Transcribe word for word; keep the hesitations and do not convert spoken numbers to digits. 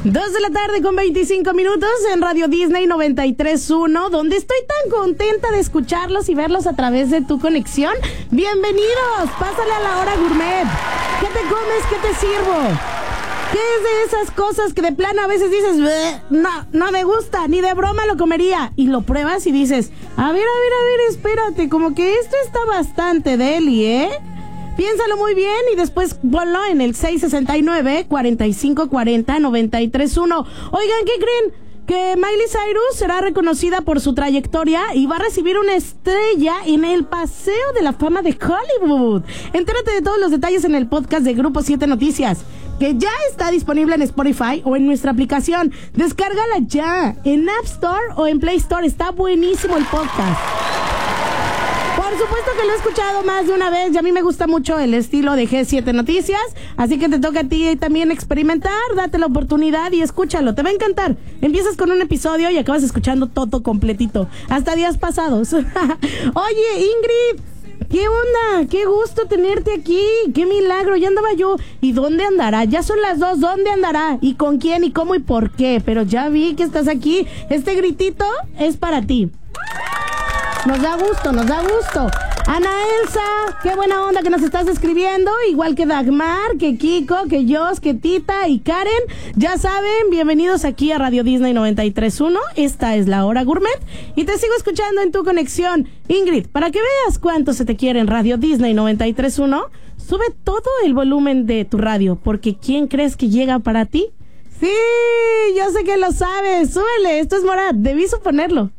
Dos de la tarde con veinticinco minutos en Radio Disney noventa y tres punto uno, donde estoy tan contenta de escucharlos y verlos a través de tu conexión. Bienvenidos, pásale a la hora gourmet. ¿Qué te comes? ¿Qué te sirvo? ¿Qué es de esas cosas que de plano a veces dices, no, no me gusta, ni de broma lo comería? Y lo pruebas y dices, a ver, a ver, a ver, espérate, como que esto está bastante deli, ¿eh? Piénsalo muy bien y después ponlo en el seis sesenta y nueve, cuarenta y cinco cuarenta, noventa y tres uno. Oigan, ¿qué creen? Que Miley Cyrus será reconocida por su trayectoria y va a recibir una estrella en el Paseo de la Fama de Hollywood. Entérate de todos los detalles en el podcast de Grupo siete Noticias, que ya está disponible en Spotify o en nuestra aplicación. Descárgala ya en App Store o en Play Store. Está buenísimo el podcast. Por supuesto que lo he escuchado más de una vez y a mí me gusta mucho el estilo de G siete Noticias, así que te toca a ti también experimentar, date la oportunidad y escúchalo, te va a encantar. Empiezas con un episodio y acabas escuchando todo completito, hasta días pasados. Oye, Ingrid, ¿qué onda? Qué gusto tenerte aquí, qué milagro, ya andaba yo. ¿Y dónde andará? Ya son las dos, ¿dónde andará? ¿Y con quién? ¿Y cómo? ¿Y por qué? Pero ya vi que estás aquí, este gritito es para ti. Nos da gusto, nos da gusto. Ana Elsa, qué buena onda que nos estás escribiendo, igual que Dagmar, que Kiko, que Jos, que Tita y Karen. Ya saben, bienvenidos aquí a Radio Disney noventa y tres punto uno. Esta es la hora gourmet y te sigo escuchando en tu conexión. Ingrid, para que veas cuánto se te quiere en Radio Disney noventa y tres punto uno, sube todo el volumen de tu radio, porque ¿quién crees que llega para ti? Sí, yo sé que lo sabes. Súbele, esto es Morat, debí suponerlo.